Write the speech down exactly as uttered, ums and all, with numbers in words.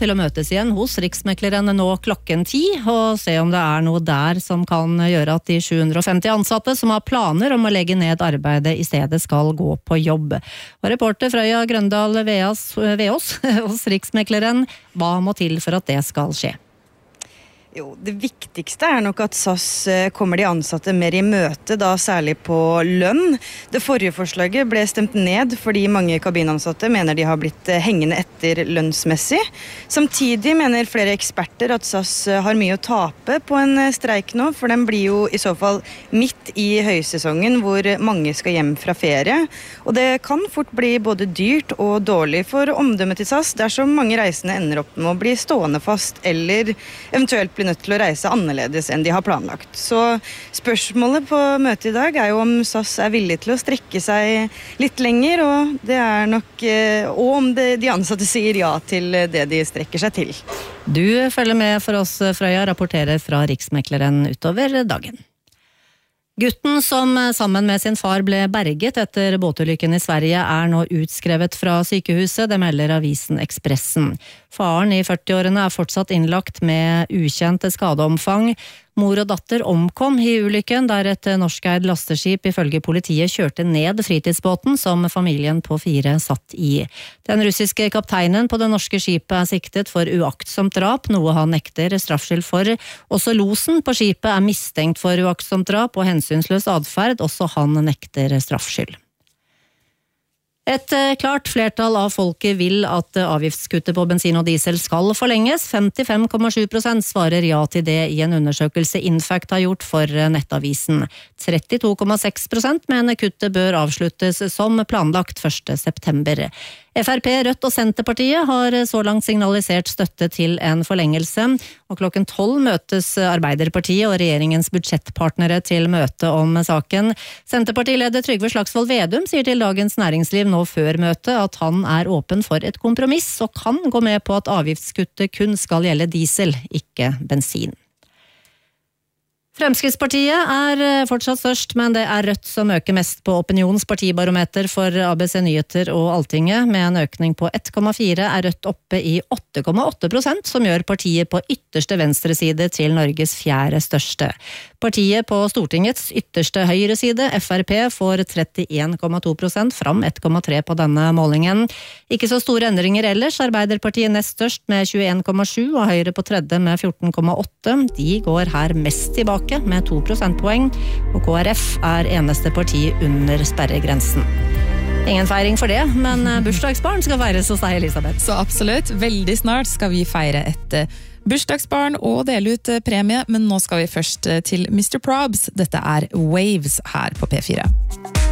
til å møtes igjen hos Riksmekleren nå klokken ti, og se om det er noe der som kan gjøre at de sju hundre og femti ansatte som har planer om å legge ned arbeidet i stedet skal gå på jobb. Og reporter Frøya Grøndal Veas, Veås hos Riksmekleren, hva må til for at det skal skje? Jo, det viktigste er nok at S A S kommer de ansatte mer i møte, da særlig på lønn. Det forrige forslaget ble stemt ned fordi mange kabinansatte mener de har blitt hengende etter lønnsmessig. Samtidig mener flere eksperter at S A S har mye å tape på en streik nå, for den blir jo i så fall midt i høysesongen hvor mange skal hjem fra ferie. Og det kan fort bli både dyrt og dårlig for omdømmet til S A S dersom mange reisende ender opp med å bli stående fast eller eventuelt bli nødt til å reise annerledes enn de har planlagt. Så spørsmålet på møtet i dag er jo om S A S er villig til å strekke seg litt lenger, og det er nok og om det, de ansatte sier ja til det de strekker seg til. Du følger med for oss, Frøya, rapporterer fra Riksmekleren utover dagen. Gutten som sammen med sin far ble berget etter båtulykken i Sverige er nå utskrevet fra sykehuset, det melder avisen Expressen. Faren i førtiårene er fortsatt innlagt med ukjent skadeomfang. Mor og datter omkom i ulykken der et norskeid lasteskip ifølge politiet kjørte ned fritidsbåten som familien på fire satt i. Den russiske kapteinen på det norske skipet er siktet for uaktsomt drap, noe han nekter straffskyld for. Også losen på skipet er mistenkt for uaktsomt drap og hensynsløs adferd, også han nekter straffskyld. Et klart flertall av folket vil at avgiftskuttet på bensin og diesel skal forlenges. femtifem komma sju prosent svarer ja til det i en undersøkelse Infact har gjort for Nettavisen. trettito komma seks prosent mener kuttet bør avsluttes som planlagt første september. F R P, Rødt og Senterpartiet har så langt signalisert støtte til en forlengelse, og klokken tolv møtes Arbeiderpartiet og regjeringens budsjettpartnere til møte om saken. Senterpartileder Trygve Slagsvold Vedum sier til Dagens Næringsliv nå før møtet at han er åpen for et kompromiss og kan gå med på at avgiftskuttet kun skal gjelde diesel, ikke bensin. Fremskrittspartiet er fortsatt størst, men det er Rødt som øker mest på Opinions partibarometer for A B C Nyheter og Altinget. Med en økning på ett komma fire er Rødt oppe i åtte komma åtte prosent, som gjør partiet på ytterste venstre side til Norges fjerde største. Partiet på Stortingets ytterste høyre side, F R P, får trettien komma to prosent, fram ett komma tre på denne målingen. Ikke så store endringer ellers, Arbeiderpartiet nest størst med tjueen komma sju og Høyre på tredje med fjorten komma åtte. De går her mest tilbake med to prosentpoeng, og K R F er eneste parti under sperregrensen. Ingen feiring for det, men bursdagsbarn skal feires hos deg, Elisabeth. Så absolutt, veldig snart skal vi feire et bursdagsbarn og dele ut premie, men nå skal vi først til mister Probs. Dette er Waves her på P fire.